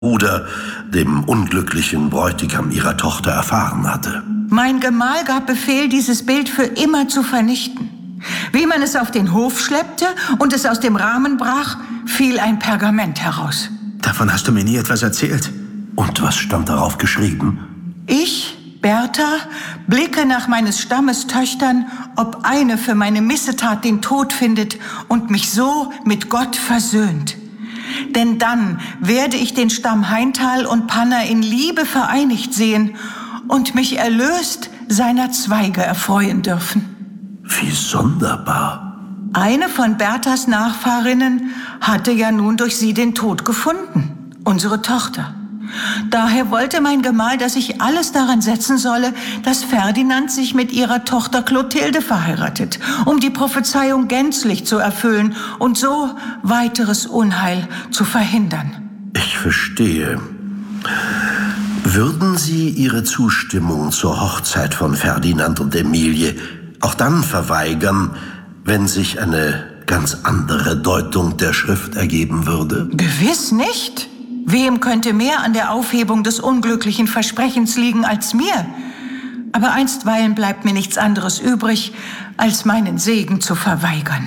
Bruder, dem unglücklichen Bräutigam ihrer Tochter, erfahren hatte. Mein Gemahl gab Befehl, dieses Bild für immer zu vernichten. Wie man es auf den Hof schleppte und es aus dem Rahmen brach, fiel ein Pergament heraus. Davon hast du mir nie etwas erzählt. Und was stand darauf geschrieben? Ich, Bertha, blicke nach meines Stammes Töchtern, ob eine für meine Missetat den Tod findet und mich so mit Gott versöhnt. Denn dann werde ich den Stamm Heintal und Panna in Liebe vereinigt sehen und mich erlöst seiner Zweige erfreuen dürfen. Wie sonderbar. Eine von Berthas Nachfahrinnen hatte ja nun durch sie den Tod gefunden, unsere Tochter. Daher wollte mein Gemahl, dass ich alles daran setzen solle, dass Ferdinand sich mit ihrer Tochter Clotilde verheiratet, um die Prophezeiung gänzlich zu erfüllen und so weiteres Unheil zu verhindern. Ich verstehe. Würden Sie Ihre Zustimmung zur Hochzeit von Ferdinand und Emilie auch dann verweigern, wenn sich eine ganz andere Deutung der Schrift ergeben würde? Gewiss nicht. Wem könnte mehr an der Aufhebung des unglücklichen Versprechens liegen als mir? Aber einstweilen bleibt mir nichts anderes übrig, als meinen Segen zu verweigern.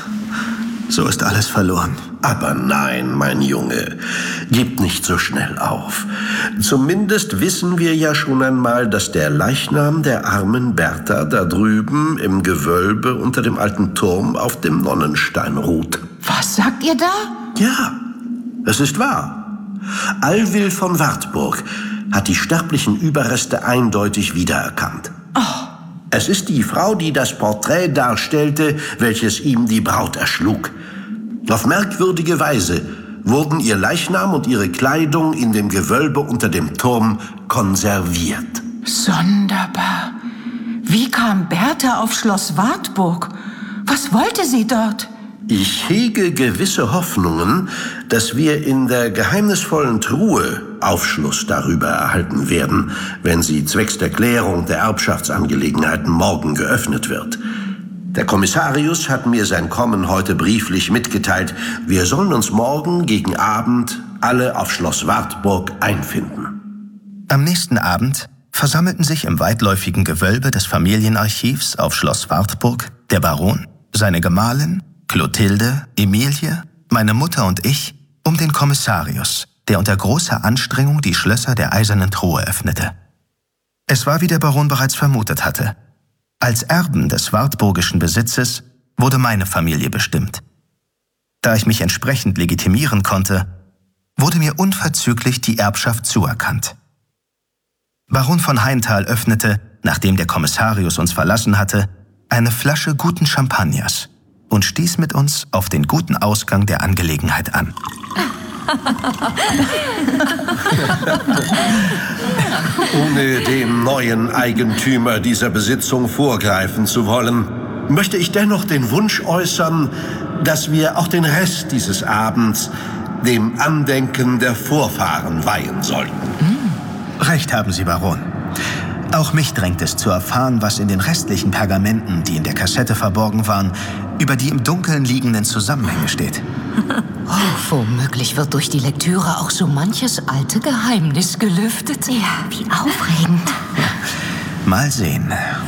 So ist alles verloren. Aber nein, mein Junge, gib nicht so schnell auf. Zumindest wissen wir ja schon einmal, dass der Leichnam der armen Bertha da drüben im Gewölbe unter dem alten Turm auf dem Nonnenstein ruht. Was sagt ihr da? Ja, es ist wahr. Alwil von Wartburg hat die sterblichen Überreste eindeutig wiedererkannt. Oh. Es ist die Frau, die das Porträt darstellte, welches ihm die Braut erschlug. Auf merkwürdige Weise wurden ihr Leichnam und ihre Kleidung in dem Gewölbe unter dem Turm konserviert. Sonderbar. Wie kam Bertha auf Schloss Wartburg? Was wollte sie dort? Ich hege gewisse Hoffnungen, dass wir in der geheimnisvollen Truhe Aufschluss darüber erhalten werden, wenn sie zwecks der Klärung der Erbschaftsangelegenheiten morgen geöffnet wird. Der Kommissarius hat mir sein Kommen heute brieflich mitgeteilt. Wir sollen uns morgen gegen Abend alle auf Schloss Wartburg einfinden. Am nächsten Abend versammelten sich im weitläufigen Gewölbe des Familienarchivs auf Schloss Wartburg der Baron, seine Gemahlin, Clotilde, Emilie, meine Mutter und ich um den Kommissarius, der unter großer Anstrengung die Schlösser der Eisernen Truhe öffnete. Es war, wie der Baron bereits vermutet hatte. Als Erben des wartburgischen Besitzes wurde meine Familie bestimmt. Da ich mich entsprechend legitimieren konnte, wurde mir unverzüglich die Erbschaft zuerkannt. Baron von Heintal öffnete, nachdem der Kommissarius uns verlassen hatte, eine Flasche guten Champagners und stieß mit uns auf den guten Ausgang der Angelegenheit an. Ohne dem neuen Eigentümer dieser Besitzung vorgreifen zu wollen, möchte ich dennoch den Wunsch äußern, dass wir auch den Rest dieses Abends dem Andenken der Vorfahren weihen sollten. Recht haben Sie, Baron. Auch mich drängt es zu erfahren, was in den restlichen Pergamenten, die in der Kassette verborgen waren, über die im Dunkeln liegenden Zusammenhänge steht. Oh, womöglich wird durch die Lektüre auch so manches alte Geheimnis gelüftet. Ja, wie aufregend. Mal sehen.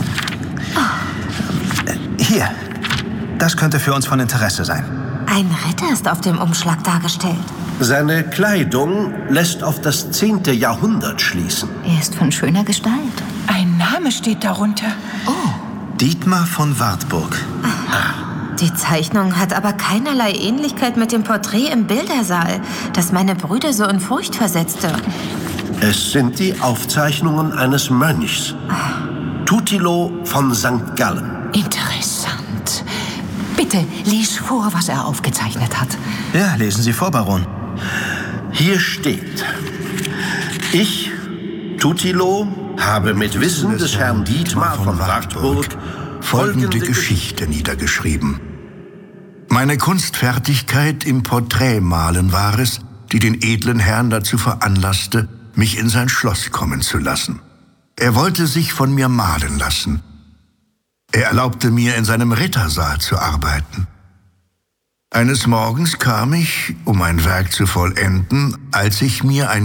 Hier, das könnte für uns von Interesse sein. Ein Ritter ist auf dem Umschlag dargestellt. Seine Kleidung lässt auf das 10. Jahrhundert schließen. Er ist von schöner Gestalt. Ein Name steht darunter. Oh. Dietmar von Wartburg. Die Zeichnung hat aber keinerlei Ähnlichkeit mit dem Porträt im Bildersaal, das meine Brüder so in Furcht versetzte. Es sind die Aufzeichnungen eines Mönchs. Tutilo von St. Gallen. Interessant. Bitte, lies vor, was er aufgezeichnet hat. Ja, lesen Sie vor, Baron. Hier steht: Ich, Tutilo, habe mit Wissen des Herrn Dietmar von Wartburg folgende Geschichte niedergeschrieben. Meine Kunstfertigkeit im Porträtmalen war es, die den edlen Herrn dazu veranlasste, mich in sein Schloss kommen zu lassen. Er wollte sich von mir malen lassen. Er erlaubte mir, in seinem Rittersaal zu arbeiten. Eines Morgens kam ich, um mein Werk zu vollenden, als ich mir ein